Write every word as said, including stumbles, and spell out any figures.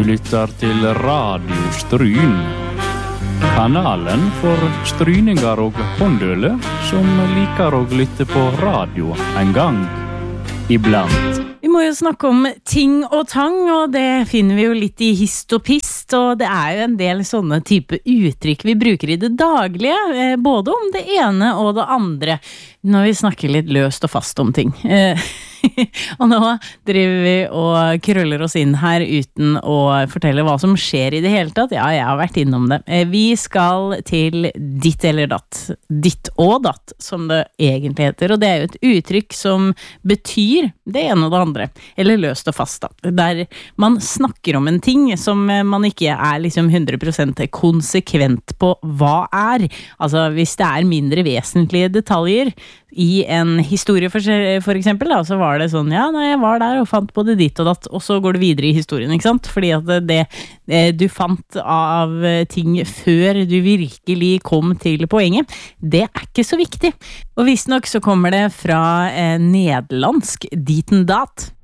Du lytter til Radio Stryn. Kanalen for stryninger og håndøle som liker å lytte på radio en gang iblant. Vi må jo snakke om ting og tang, og det finner vi jo litt i hist og pist, og det er jo en del sånne type uttrykk vi bruker i det daglige, både om det ene og det andre, når vi snakker litt løst og fast om ting. Og nå driver vi og krøller oss inn her uten å fortelle hva som skjer i det hele tatt. Ja, jeg har vært innom det. Vi skal til ditt eller datt. Ditt og datt, som det egentlig heter. Og det er jo et uttrykk som betyr det ene og det andre. Eller løst og fast, da. Der man snakker om en ting som man ikke er liksom hundre prosent konsekvent på hva er. Altså, hvis det er mindre vesentlige detaljer i en historie for, for eksempel, da, så var det sånn, ja, nei, jeg var der og fant både ditt og datt, og så går det videre i historien, ikke sant? Fordi at det, det du fant av ting før du virkelig kom til poenget, det er ikke så viktig. Og visst nok så kommer det fra eh, nederlandsk dit en dat,